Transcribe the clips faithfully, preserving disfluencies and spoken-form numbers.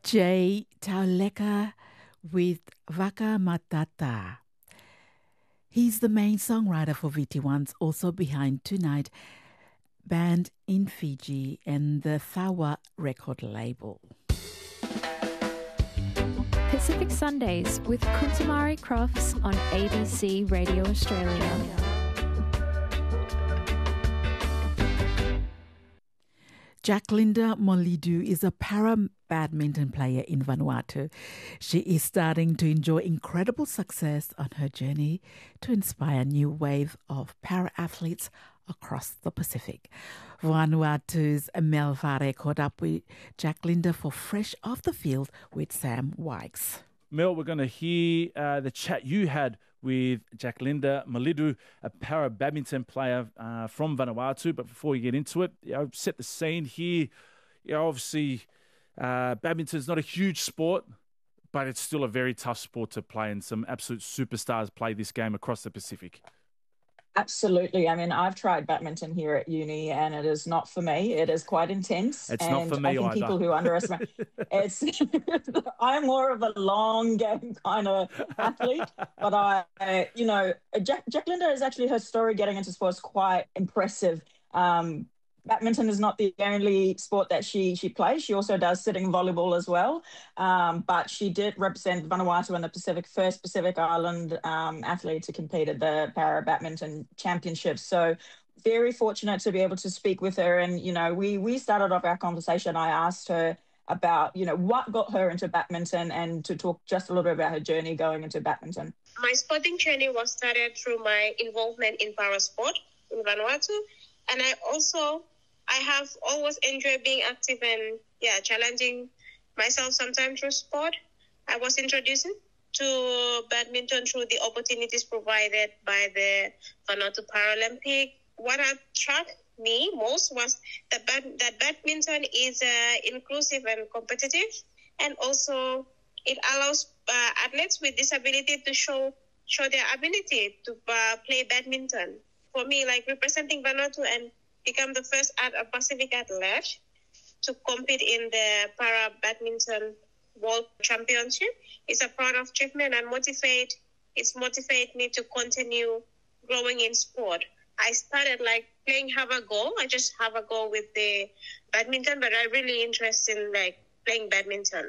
Jay Tauleka with Waka Matata. He's the main songwriter for V T one's, also behind Tonight, band in Fiji and the Thawa record label. Pacific Sundays with Kuntamari Crofts on A B C Radio Australia. Jacinda Molidu is a para-badminton player in Vanuatu. She is starting to enjoy incredible success on her journey to inspire a new wave of para-athletes across the Pacific. Vanuatu's Mel Vare caught up with Jacinda for Fresh Off the Field with Sam Wykes. Mel, we're going to hear uh, the chat you had with Jacinda Molidu, a para-badminton player uh, from Vanuatu. But before we get into it, you know, set the scene here. You know, obviously, uh, badminton is not a huge sport, but it's still a very tough sport to play, and some absolute superstars play this game across the Pacific. Absolutely. I mean, I've tried badminton here at uni and it is not for me. It is quite intense. It's and not for me I think either. People who underestimate it's I'm more of a long game kind of athlete, but I, I you know, Jack, Jacinda is actually, her story getting into sports quite impressive. Um, Badminton is not the only sport that she she plays. She also does sitting volleyball as well. Um, but she did represent Vanuatu in the Pacific, first Pacific Island um, athlete to compete at the Para Badminton Championships. So very fortunate to be able to speak with her. And, you know, we we started off our conversation. I asked her about, you know, what got her into badminton and to talk just a little bit about her journey going into badminton. My sporting journey was started through my involvement in para sport in Vanuatu. And I also... I have always enjoyed being active and, yeah, challenging myself sometimes through sport. I was introduced to badminton through the opportunities provided by the Vanuatu Paralympic. What attracted me most was that, bad, that badminton is uh, inclusive and competitive, and also it allows uh, athletes with disability to show show their ability to uh, play badminton. For me, like representing Vanuatu and become the first at a Pacific athlete to compete in the Para Badminton World Championship. It's a proud achievement and motivate. It's motivate me to continue growing in sport. I started like playing have a go. I just have a go with the badminton, but I'm really interested in like playing badminton.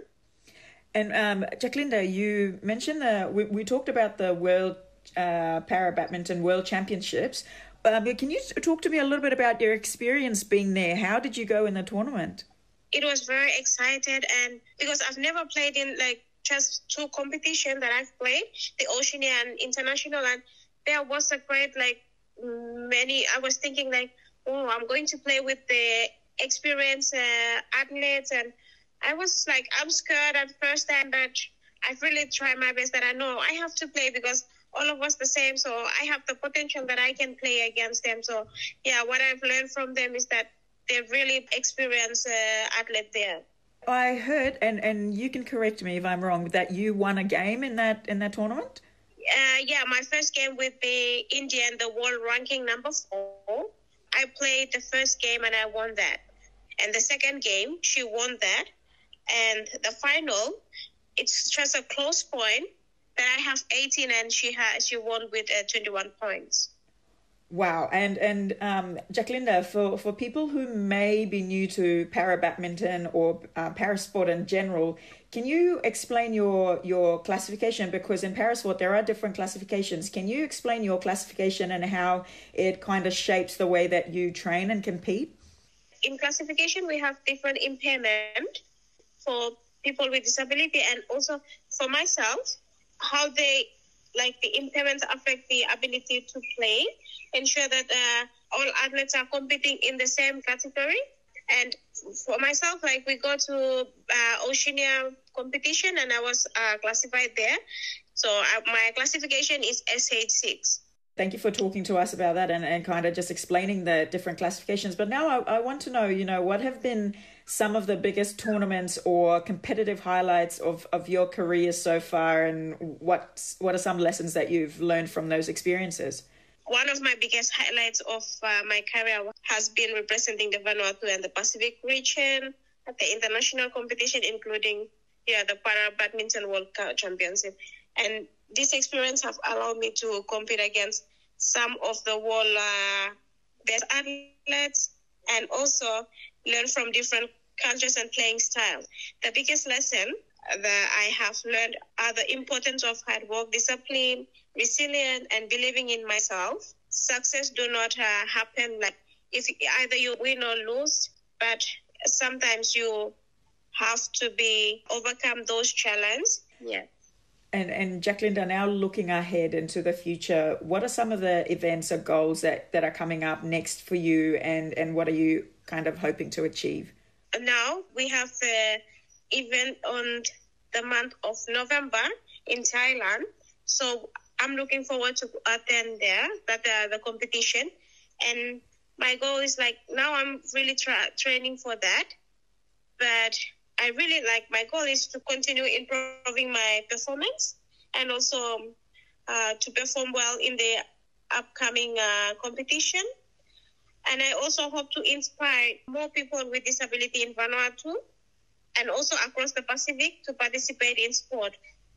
And um, Jacinda, you mentioned uh, we we talked about the World uh, Para Badminton World Championships. Um, can you talk to me a little bit about your experience being there? How did you go in the tournament? It was very excited, and because I've never played in like just two competitions that I've played, the Oceania and International, and there was a great like many. I was thinking like, oh, I'm going to play with the experienced uh, athletes, and I was like, I'm scared at first time, but I've really tried my best. That I know I have to play because all of us the same, so I have the potential that I can play against them. So, yeah, what I've learned from them is that they're really experienced uh, athlete there. I heard, and, and you can correct me if I'm wrong, that you won a game in that in that tournament? Uh, yeah, my first game with the Indian, the world ranking number four. I played the first game and I won that. And the second game, she won that. And the final, it's just a close point. That I have eighteen and she has she won with uh, twenty-one points. Wow. And and um, Jacinda, for, for people who may be new to para badminton or uh, para sport in general, can you explain your your classification? Because in para sport there are different classifications. Can you explain your classification and how it kind of shapes the way that you train and compete? In classification, we have different impairment for people with disability, and also for myself, how they, like the impairments affect the ability to play, ensure that uh, all athletes are competing in the same category. And for myself, like we go to uh, Oceania competition and I was uh, classified there. So uh, my classification is S H six. Thank you for talking to us about that and, and kind of just explaining the different classifications. But now I, I want to know, you know, what have been some of the biggest tournaments or competitive highlights of, of your career so far, and what what are some lessons that you've learned from those experiences? One of my biggest highlights of uh, my career has been representing the Vanuatu and the Pacific region at the international competition, including yeah, the Para Badminton World Championship. And this experience have allowed me to compete against some of the world uh, best athletes and also learn from different cultures and playing styles. The biggest lesson that I have learned are the importance of hard work, discipline, resilience, and believing in myself. Success do not uh, happen like if either you win or lose, but sometimes you have to be overcome those challenges. Yeah. And and Jacklinda, now looking ahead into the future, what are some of the events or goals that, that are coming up next for you, and, and what are you kind of hoping to achieve? Now we have the event on the month of November in Thailand. So I'm looking forward to attend there, that uh, the competition. And my goal is like, now I'm really tra- training for that. But I really like, my goal is to continue improving my performance and also uh, to perform well in the upcoming uh, competition. And I also hope to inspire more people with disability in Vanuatu and also across the Pacific to participate in sport.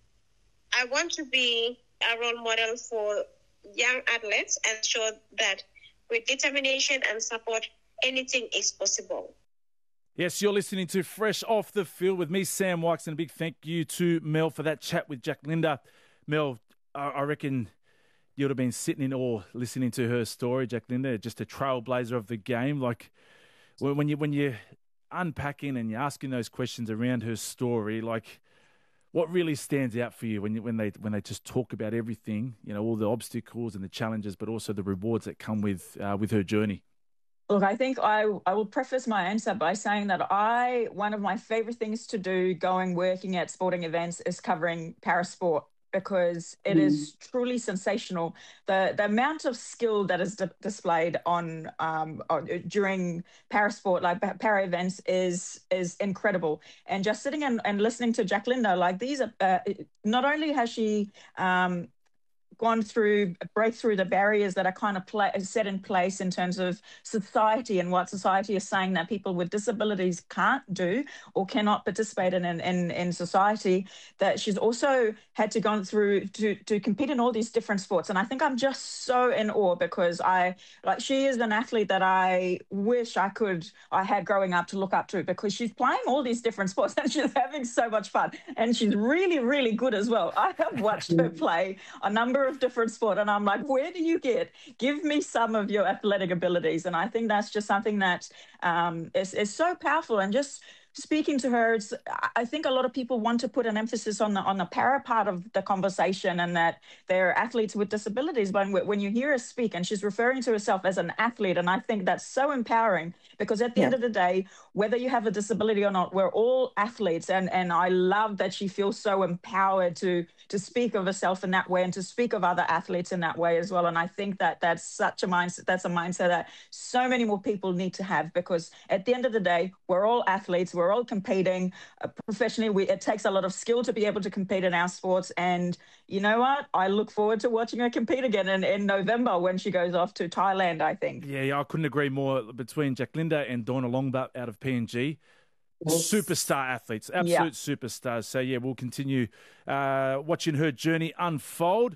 I want to be a role model for young athletes and show that with determination and support, anything is possible. Yes, you're listening to Fresh Off the Field with me, Sam Wykes, and a big thank you to Mel for that chat with Jacklinda. Mel, I reckon you would have been sitting in awe listening to her story, Jacklinda, just a trailblazer of the game. Like when you when you're unpacking and you're asking those questions around her story, like what really stands out for you when you, when they when they just talk about everything, you know, all the obstacles and the challenges, but also the rewards that come with uh, with her journey? Look, I think I, I will preface my answer by saying that I, one of my favorite things to do going working at sporting events is covering parasport, because it mm. is truly sensational. The the amount of skill that is di- displayed on um on, during parasport, like para events, is is incredible. And just sitting and, and listening to Jacklinda, like these are, uh, not only has she um gone through, break through the barriers that are kind of play, set in place in terms of society and what society is saying that people with disabilities can't do or cannot participate in in, in, in society, that she's also had to go through to, to compete in all these different sports. And I think I'm just so in awe, because I, like, she is an athlete that I wish I could, I had growing up to look up to, because she's playing all these different sports and she's having so much fun. And she's really, really good as well. I have watched her play a number of different sport, and I'm like, where do you get, give me some of your athletic abilities? And I think that's just something that um, is, is so powerful. And just speaking to her, it's, I think a lot of people want to put an emphasis on the on the para part of the conversation, and that they're athletes with disabilities. But when you hear her speak, and she's referring to herself as an athlete, and I think that's so empowering, because at the yeah. end of the day, whether you have a disability or not, we're all athletes. And and I love that she feels so empowered to to speak of herself in that way, and to speak of other athletes in that way as well. And I think that that's such a mindset, that's a mindset that so many more people need to have, because at the end of the day, we're all athletes. We're all competing uh, professionally. We, it takes a lot of skill to be able to compete in our sports. And you know what? I look forward to watching her compete again in, in November when she goes off to Thailand, I think. Yeah, yeah, I couldn't agree more. Between Jacklinda and Donna Longbutt out of P N G, superstar athletes, absolute yeah. superstars. So, yeah, we'll continue uh, watching her journey unfold.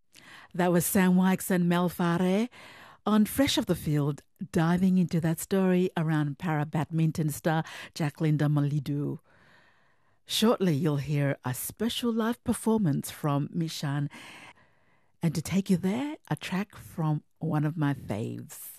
That was Sam Wykes and Mel Fare on Fresh Off the Field, diving into that story around para badminton star Jacklinda Malidu. Shortly, you'll hear a special live performance from Mishan. And to take you there, a track from one of my faves.